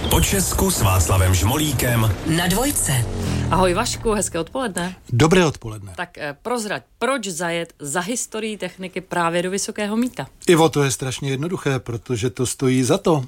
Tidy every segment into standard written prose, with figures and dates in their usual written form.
Po Česku s Václavem Žmolíkem na Dvojce. Ahoj Vašku, hezké odpoledne. Dobré odpoledne. Tak prozrať, proč zajet za historií techniky právě do Vysokého Mýta? Ivo, to je strašně jednoduché, protože to stojí za to.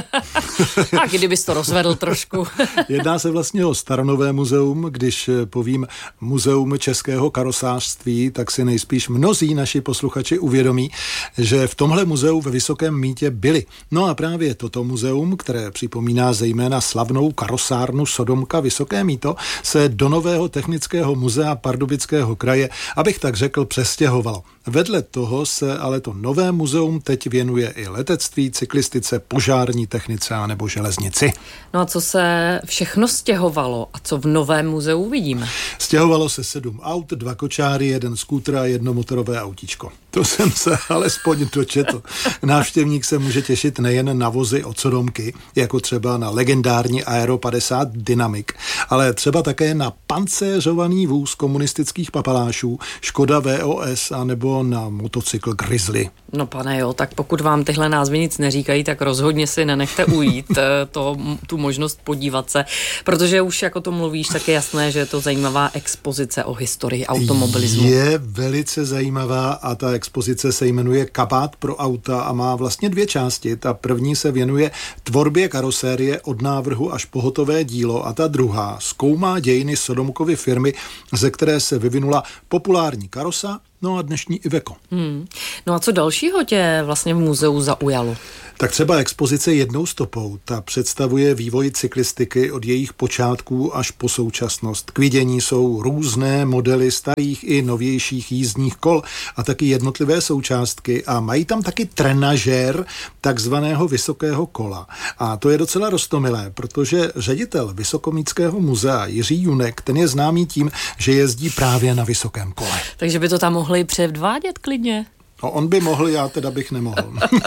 Tak kdybys to rozvedl trošku. Jedná se vlastně o staronové muzeum. Když povím Muzeum českého karosářství, tak si nejspíš mnozí naši posluchači uvědomí, že v tomhle muzeu ve Vysokém Mýtě byli. No a právě toto muzeum, které připomíná zejména slavnou karosárnu Sodomka Vysoké Mýto, se do nového technického muzea Pardubického kraje, abych tak řekl, přestěhovalo. Vedle toho se ale to nové muzeum teď věnuje i letectví, cyklistice, požární technice a nebo železnici. No a co se všechno stěhovalo a co v novém muzeu uvidíme? Stěhovalo se 7 aut, 2 kočáry, 1 skútr a 1 motorové autíčko. To jsem se alespoň dočetl. Návštěvník se může těšit nejen na vozy od Sodomky, jako třeba na legendární Aero 50 Dynamic, ale třeba také na pancéřovaný vůz komunistických papalášů, Škoda VOS a nebo na motocykl Grizzly. No pane jo, tak pokud vám tyhle názvy nic neříkají, tak rozhodně si nenechte ujít tu možnost podívat se, protože už jako to mluvíš, tak je jasné, že je to zajímavá expozice o historii automobilismu. Je velice zajímavá a ta expozice se jmenuje Kabát pro auta a má vlastně 2 části. Ta první se věnuje tvorbě karosérie od návrhu až po hotové dílo a ta druhá zkoumá dějiny Sodomkovy firmy, ze které se vyvinula populární karosa, no a dnešní Iveco. No a co dalšího tě vlastně v muzeu zaujalo? Tak třeba expozice Jednou stopou. Ta představuje vývoj cyklistiky od jejich počátků až po současnost. K vidění jsou různé modely starých i novějších jízdních kol a taky jednotlivé součástky a mají tam taky trenažér takzvaného vysokého kola. A to je docela roztomilé, protože ředitel Vysokomýtského muzea Jiří Junek, ten je známý tím, že jezdí právě na vysokém kole. Takže by to tam mohli předvádět klidně? No, on by mohl, já teda bych nemohl.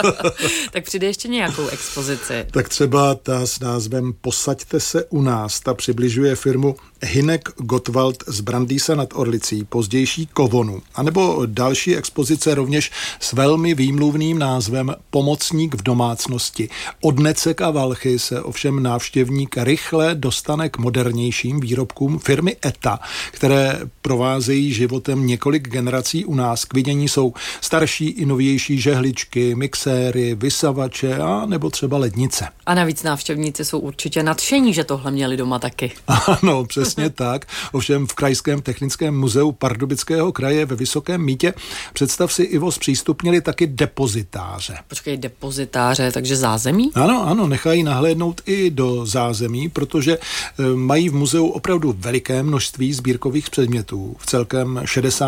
Tak přijde ještě nějakou expozici. Tak třeba ta s názvem Posaďte se u nás, ta přibližuje firmu Hynek Gottwald z Brandýsa nad Orlicí, pozdější Kovonu. A nebo další expozice rovněž s velmi výmluvným názvem Pomocník v domácnosti. Od Necek a Valchy se ovšem návštěvník rychle dostane k modernějším výrobkům firmy ETA, které provázejí životem několik generací u nás. K vidění jsou starší i novější žehličky, mixéry, vysavače a nebo třeba lednice. A navíc návštěvníci jsou určitě nadšení, že tohle měli doma taky. Ano, přesně tak. Ovšem v Krajském technickém muzeu Pardubického kraje ve Vysokém Mýtě, představ si, Ivo, zpřístupnili taky depozitáře. Počkej, depozitáře, takže zázemí? Ano, nechají nahlédnout i do zázemí, protože mají v muzeu opravdu veliké množství sbírkových předmětů, v celkem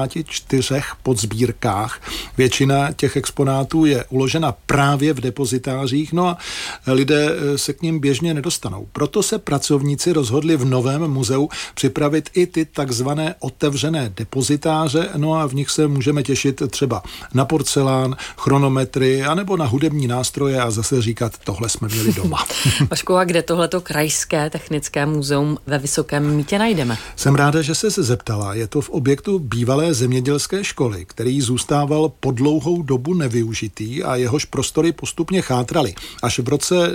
64 podsbírkách. Většina těch exponátů je uložena právě v depozitářích, no a lidé se k nim běžně nedostanou. Proto se pracovníci rozhodli v novém muzeu připravit i ty takzvané otevřené depozitáře, no a v nich se můžeme těšit třeba na porcelán, chronometry, anebo na hudební nástroje a zase říkat, tohle jsme měli doma. Vašku, a kde tohleto Krajské technické muzeum ve Vysokém Mýtě najdeme? Jsem ráda, že se zeptala. Je to v objektu bývalé zemědělské školy, který zůstával po dlouhou dobu nevyužitý a jehož prostory postupně chátraly. Až v roce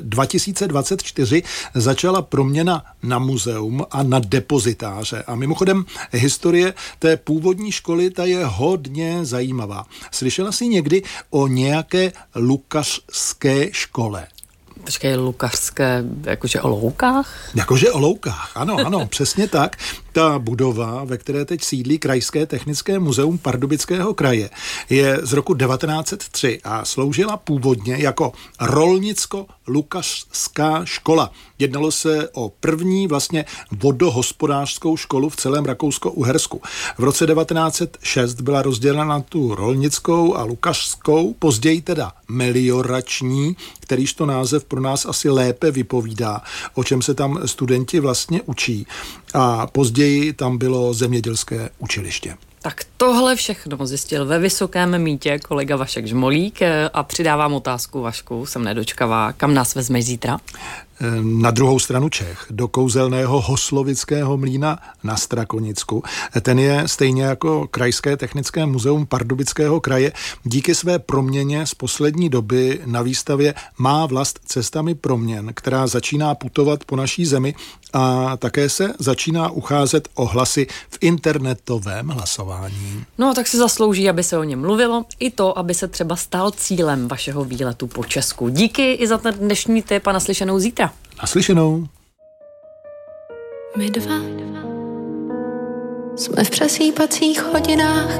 2024 začala proměna na muzeum a na depozitáře. A mimochodem, historie té původní školy, ta je hodně zajímavá. Slyšela jsi někdy o nějaké lukařské škole? Počkej, lukařské, jakože o loukách? Jakože o loukách, ano, přesně tak. Ta budova, ve které teď sídlí Krajské technické muzeum Pardubického kraje, je z roku 1903 a sloužila původně jako rolnicko-lukařská škola. Jednalo se o první vlastně vodohospodářskou školu v celém Rakousko-Uhersku. V roce 1906 byla rozdělena na tu rolnickou a lukařskou, později teda meliorační, kterýž to název pro nás asi lépe vypovídá, o čem se tam studenti vlastně učí. A později tam bylo zemědělské učiliště. Tak tohle všechno zjistil ve Vysokém Mýtě kolega Vašek Žmolík a přidávám otázku, Vašku, jsem nedočkavá. Kam nás vezmeš zítra? Na druhou stranu Čech, do kouzelného Hoslovického mlýna na Strakonicku. Ten je stejně jako Krajské technické muzeum Pardubického kraje díky své proměně z poslední doby na výstavě Má vlast cestami proměn, která začíná putovat po naší zemi a také se začíná ucházet o hlasy v internetovém hlasování. No, tak si zaslouží, aby se o něm mluvilo, i to, aby se třeba stal cílem vašeho výletu po Česku. Díky i za ten dnešní tip a naslyšenou zítra. Naslyšenou. My dva jsme v přesýpacích hodinách.